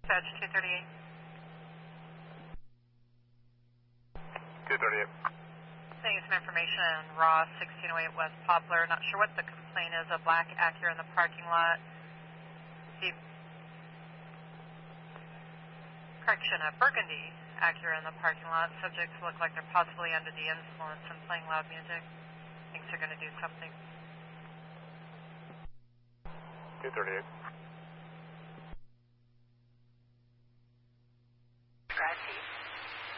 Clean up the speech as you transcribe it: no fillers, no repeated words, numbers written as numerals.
Dispatch 238. 238. Getting some information on Ross 1608 West Poplar. Not sure what the complaint is. A black Acura in the parking lot. Correction, a burgundy Acura in the parking lot. Subjects look like they're possibly under the influence and playing loud music. Thinks they're going to do something. 238.